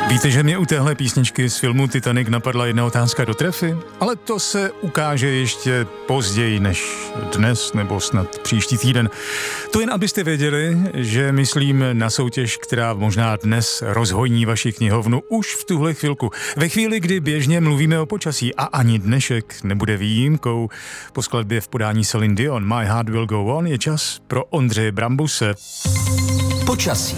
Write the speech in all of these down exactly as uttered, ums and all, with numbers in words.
Víte, že mě u téhle písničky z filmu Titanic napadla jedna otázka do trefy? Ale to se ukáže ještě později než dnes nebo snad příští týden. To jen abyste věděli, že myslím na soutěž, která možná dnes rozhoní vaši knihovnu už v tuhle chvilku. Ve chvíli, kdy běžně mluvíme o počasí a ani dnešek nebude výjimkou. Po skladbě v podání Celine Dion My Heart Will Go On je čas pro Ondřeje Brambuse. Počasí.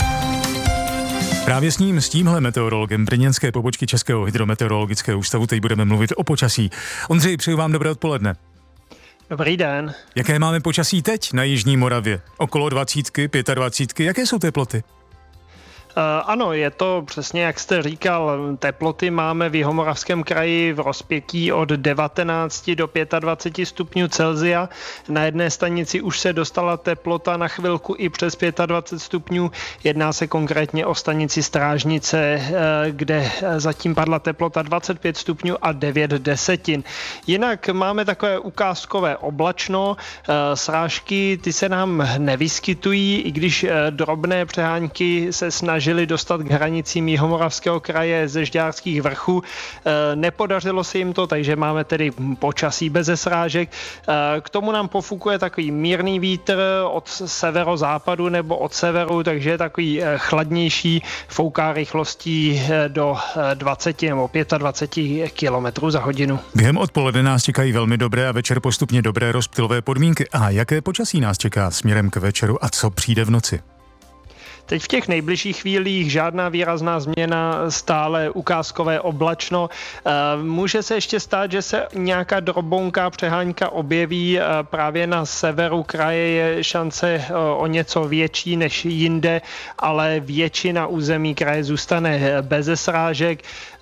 Právě s ním, s tímhle meteorologem brněnské pobočky Českého hydrometeorologického ústavu teď budeme mluvit o počasí. Ondřej, přeju vám dobré odpoledne. Dobrý den. Jaké máme počasí teď na jižní Moravě? Okolo dvacítky, pětadvacítky, jaké jsou teploty? Uh, ano, je to přesně, jak jste říkal, teploty máme v Jihomoravském kraji v rozpětí od devatenáct do dvaceti pěti stupňů Celsia. Na jedné stanici už se dostala teplota na chvilku i přes dvacet pět stupňů. Jedná se konkrétně o stanici Strážnice, kde zatím padla teplota dvacet pět stupňů a devět desetin. Jinak máme takové ukázkové oblačno. Srážky, ty se nám nevyskytují, i když drobné přehánky se snaží žili dostat k hranicím Jihomoravského kraje ze Žďárských vrchů. Nepodařilo se jim to, takže máme tedy počasí beze srážek. K tomu nám pofukuje takový mírný vítr od severozápadu nebo od severu, takže je takový chladnější, fouká rychlostí do dvacet nebo dvacet pět kilometrů za hodinu. Během odpoledne nás čekají velmi dobré a večer postupně dobré rozptylové podmínky. A jaké počasí nás čeká směrem k večeru a co přijde v noci? Teď v těch nejbližších chvílích žádná výrazná změna, stále ukázkové oblačno. Může se ještě stát, že se nějaká drobonká přehánka objeví právě na severu kraje, je šance o něco větší než jinde, ale většina území kraje zůstane beze srážek.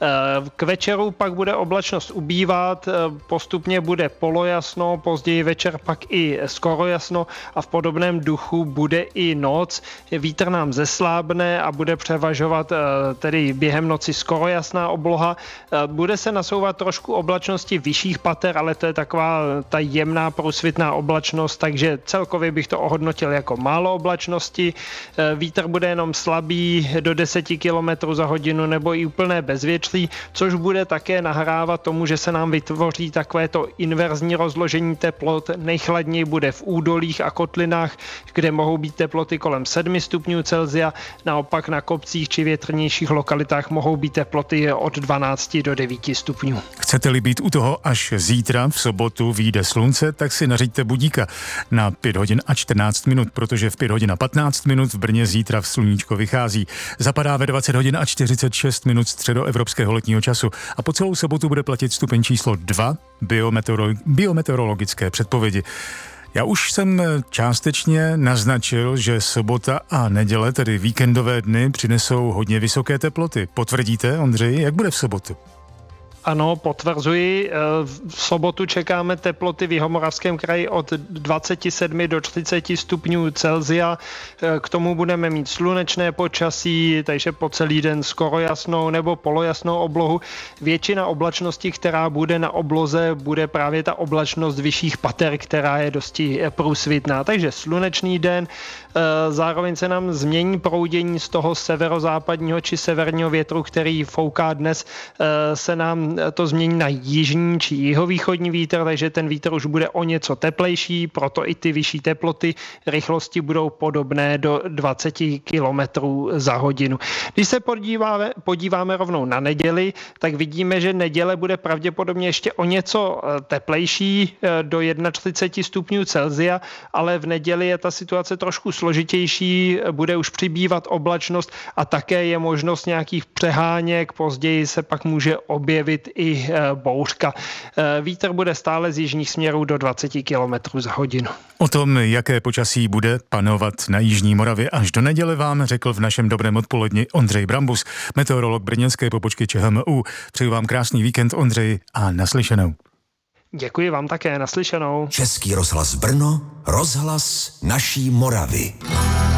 K večeru pak bude oblačnost ubývat, postupně bude polojasno, později večer pak i skoro jasno a v podobném duchu bude i noc. Vítr nám zeslábne a bude převažovat tedy během noci skoro jasná obloha. Bude se nasouvat trošku oblačnosti vyšších pater, ale to je taková ta jemná průsvitná oblačnost, takže celkově bych to ohodnotil jako málo oblačnosti. Vítr bude jenom slabý do deseti kilometrů za hodinu nebo i úplné bezvětří, což bude také nahrávat tomu, že se nám vytvoří takovéto inverzní rozložení teplot. Nejchladněji bude v údolích a kotlinách, kde mohou být teploty kolem sedmi stupňů Celsia. Naopak na kopcích či větrnějších lokalitách mohou být teploty od dvanácti do devíti stupňů. Chcete-li být u toho až zítra v sobotu vyjde slunce, tak si nařiďte budíka na pět hodin a čtrnáct minut, protože v pět hodin a patnáct minut v Brně zítra v sluníčko vychází. Zapadá ve dvacet hodin a čtyřicet šest minut středoevropského letního času a po celou sobotu bude platit stupeň číslo dva biometeorolo- biometeorologické předpovědi. Já už jsem částečně naznačil, že sobota a neděle, tedy víkendové dny, přinesou hodně vysoké teploty. Potvrdíte, Ondřej, jak bude v sobotu? Ano, potvrzuji. V sobotu čekáme teploty v Jihomoravském kraji od dvacet sedm do třicet stupňů Celsia. K tomu budeme mít slunečné počasí, takže po celý den skoro jasnou nebo polojasnou oblohu. Většina oblačnosti, která bude na obloze, bude právě ta oblačnost vyšších pater, která je dosti průsvitná. Takže slunečný den, zároveň se nám změní proudění z toho severozápadního či severního větru, který fouká dnes, se nám to změní na jižní či jihovýchodní vítr, takže ten vítr už bude o něco teplejší, proto i ty vyšší teploty, rychlosti budou podobné do dvacet kilometrů za hodinu. Když se podíváme, podíváme rovnou na neděli, tak vidíme, že neděle bude pravděpodobně ještě o něco teplejší do čtyřicet jedna stupňů Celsia, ale v neděli je ta situace trošku složitější, bude už přibývat oblačnost a také je možnost nějakých přeháněk, později se pak může objevit i bouřka. Vítr bude stále z jižních směrů do dvacet kilometrů za hodinu. O tom, jaké počasí bude panovat na jižní Moravě až do neděle, vám řekl v našem dobrém odpoledni Ondřej Brambus, meteorolog brněnské pobočky ČHMÚ. Přeju vám krásný víkend, Ondřej, a naslyšenou. Děkuji vám také, naslyšenou. Český rozhlas Brno, rozhlas naší Moravy.